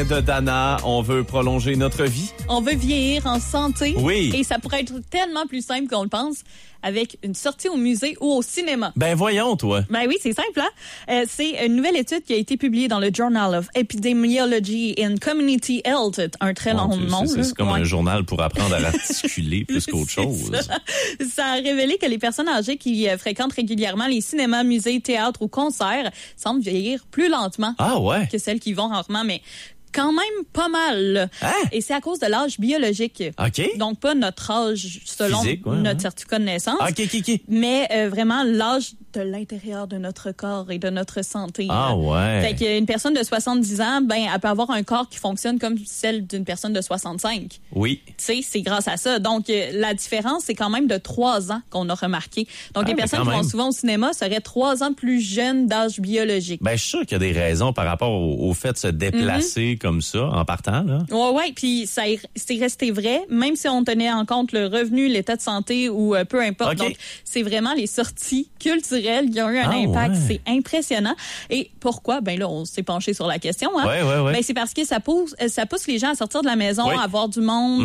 refrain de Dana. On veut prolonger notre vie. On veut vieillir en santé. Oui. Et ça pourrait être tellement plus simple qu'on le pense avec une sortie au musée ou au cinéma. Ben voyons, toi. Ben oui, c'est simple, hein? C'est une nouvelle étude qui a été publiée dans le Journal of Epidemiology and Community Health. Un très long nom. C'est comme ouais. Un journal pour apprendre à articuler plus qu'autre chose. Ça a révélé que les personnes âgées qui fréquentent régulièrement les cinémas, musées, théâtres ou concerts semblent vieillir plus lentement que celles qui vont rarement, mais quand même pas mal. Là. Hein? Et c'est à cause de l'âge biologique. OK. Donc, pas notre âge selon physique, notre certificat de naissance, OK. mais vraiment l'âge de l'intérieur de notre corps et de notre santé. Ah ouais. Fait qu'une personne de 70 ans, ben, elle peut avoir un corps qui fonctionne comme celle d'une personne de 65. Oui. Tu sais, c'est grâce à ça. Donc, la différence, c'est quand même de 3 ans qu'on a remarqué. Donc, les personnes qui vont souvent au cinéma seraient 3 ans plus jeunes d'âge biologique. Ben, je suis sûr qu'il y a des raisons par rapport au fait de se déplacer comme ça, en partant, là. Ouais. Puis, c'est resté vrai, même si on tenait en compte le revenu, l'état de santé ou peu importe. Okay. Donc, c'est vraiment les sorties culturelles qui ont eu un impact. Ouais. C'est impressionnant. Et pourquoi? Ben là, on s'est penché sur la question. Hein? Ouais. Ben, c'est parce que ça pousse les gens à sortir de la maison, à voir du monde,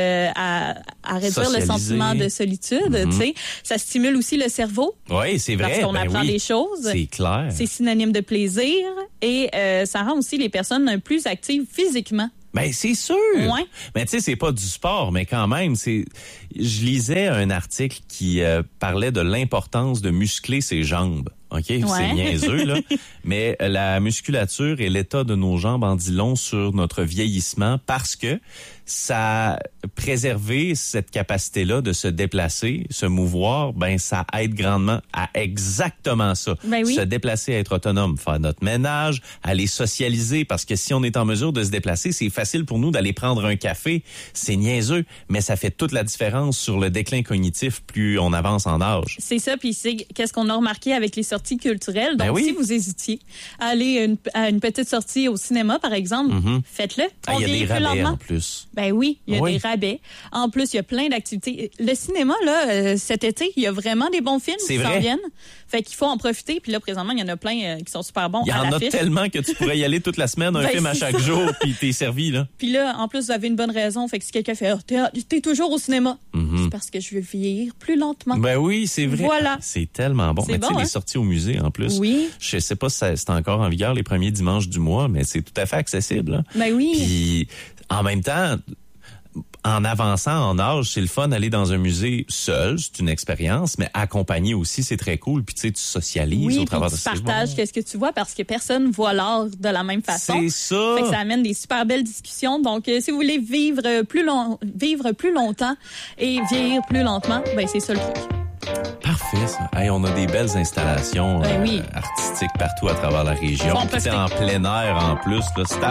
à réduire le sentiment de solitude. Tu sais, ça stimule aussi le cerveau. Oui, c'est vrai. Parce qu'on apprend des choses. C'est clair. C'est synonyme de plaisir et ça rend aussi les personnes plus actives physiquement. Ben c'est sûr. Ouais. Mais tu sais, c'est pas du sport, mais quand même, je lisais un article qui parlait de l'importance de muscler ses jambes. OK, c'est niaiseux, là. Mais la musculature et l'état de nos jambes en dit long sur notre vieillissement parce que ça a préservé cette capacité-là de se déplacer, se mouvoir, ben ça aide grandement à exactement ça. Ben oui. Se déplacer, être autonome, faire notre ménage, aller socialiser, parce que si on est en mesure de se déplacer, c'est facile pour nous d'aller prendre un café. C'est niaiseux, mais ça fait toute la différence sur le déclin cognitif plus on avance en âge. C'est ça, puis qu'est-ce qu'on a remarqué avec les sorties culturelles. Donc, si vous hésitiez à aller à une petite sortie au cinéma, par exemple, faites-le. Il y a des rabais en plus. Ben oui, il y a des rabais. En plus, il y a plein d'activités. Le cinéma, là, cet été, il y a vraiment des bons films qui s'en viennent. Fait qu'il faut en profiter. Puis là, présentement, il y en a plein qui sont super bons. Il y en a tellement que tu pourrais y aller toute la semaine, un film à chaque jour, puis t'es servi, là. Puis là, en plus, vous avez une bonne raison. Fait que si quelqu'un fait t'es toujours au cinéma, c'est parce que je veux vieillir plus lentement. Ben oui, c'est vrai. Voilà. C'est tellement bon. Mais tu sais, les sorties au musée, en plus. Oui. Je sais pas si c'est encore en vigueur les premiers dimanches du mois, mais c'est tout à fait accessible. Là. Ben oui. Puis, en même temps, en avançant en âge, c'est le fun d'aller dans un musée seul, c'est une expérience, mais accompagné aussi, c'est très cool. Puis tu sais, tu socialises au travers de ça. Oui, tu partages qu'est-ce que tu vois parce que personne voit l'art de la même façon. C'est ça. Fait que ça amène des super belles discussions. Donc, si vous voulez vivre plus longtemps et vieillir plus lentement, ben c'est ça le truc. Parfait, ça. Hey, on a des belles installations artistiques partout à travers la région. Puis en plein air en plus, là,